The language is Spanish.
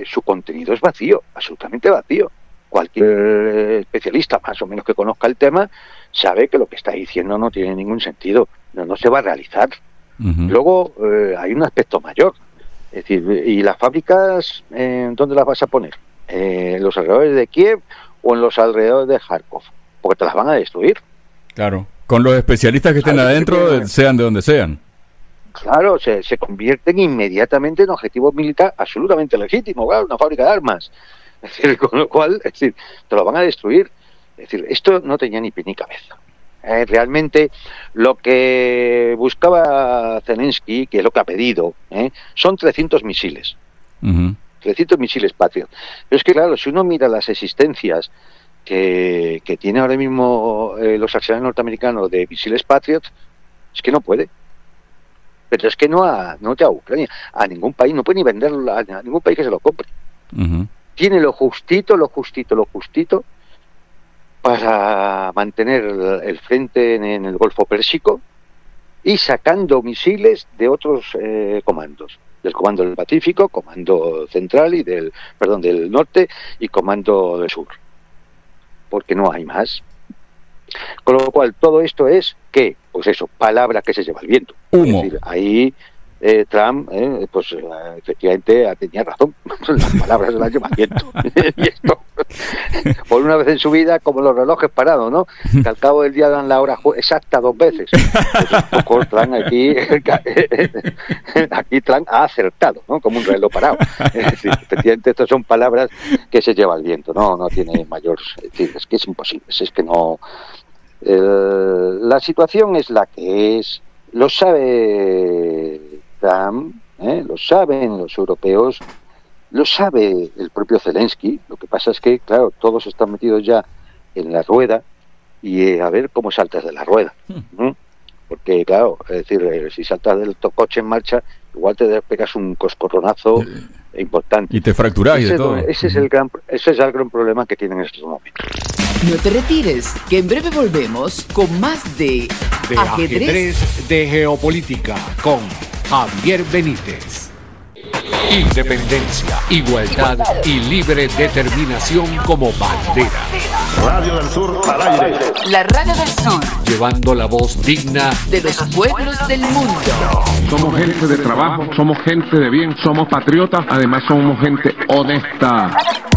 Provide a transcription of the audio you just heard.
su contenido es vacío, absolutamente vacío. Cualquier especialista más o menos que conozca el tema sabe que lo que está diciendo no tiene ningún sentido, no se va a realizar. Luego hay un aspecto mayor, es decir, ¿y las fábricas dónde las vas a poner? ¿En los alrededores de Kiev o en los alrededores de Kharkov? Porque te las van a destruir. Claro, con los especialistas que estén adentro, sean de donde sean. Claro, se convierten inmediatamente en objetivos militares absolutamente legítimos, claro, una fábrica de armas. Es decir, con lo cual, es decir, te lo van a destruir. Es decir, esto no tenía ni pie ni cabeza. Realmente lo que buscaba Zelensky, que es lo que ha pedido, son 300 misiles. 300 misiles Patriot. Pero es que, claro, si uno mira las existencias que tiene ahora mismo los arsenales norteamericanos de misiles Patriot, es que no puede. Pero es que no a Ucrania, a ningún país, no puede ni venderlo a ningún país que se lo compre. Tiene lo justito para mantener el frente en el Golfo Pérsico y sacando misiles de otros comandos, del Comando del Pacífico, Comando Central y del Norte y Comando del Sur, porque no hay más. Con lo cual todo esto es que, pues eso, palabra que se lleva el viento. Humo. Es decir, ahí Trump, efectivamente tenía razón. Las palabras se las lleva el viento. Y esto, por una vez en su vida, como los relojes parados, ¿no? Que al cabo del día dan la hora exacta 2 veces. Pues un poco Trump aquí Trump ha acertado, ¿no? Como un reloj parado. Es decir, efectivamente, estas son palabras que se lleva el viento, no tiene mayor. Es que es imposible, es que no. La situación es la que es, lo sabe Trump, lo saben los europeos, lo sabe el propio Zelensky. Lo que pasa es que, claro, todos están metidos ya en la rueda y a ver cómo saltas de la rueda. Porque, claro, es decir, si saltas del coche en marcha, igual te pegas un coscorronazo importante. Y te fracturas y de todo. Ese es el gran problema que tienen en estos momentos. No te retires, que en breve volvemos con más de Ajedrez de Geopolítica con Javier Benítez. Independencia, igualdad y libre determinación como bandera. Radio del Sur al aire. La Radio del Sur, Llevando la voz digna de los pueblos del mundo. Somos gente de trabajo, somos gente de bien, somos patriotas, además somos gente honesta.